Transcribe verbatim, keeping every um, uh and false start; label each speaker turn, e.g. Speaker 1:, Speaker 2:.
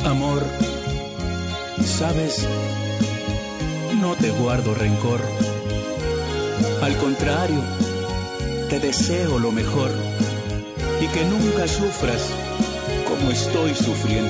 Speaker 1: Amor, sabes, no te guardo rencor. Al contrario, te deseo lo mejor y que nunca sufras como estoy sufriendo.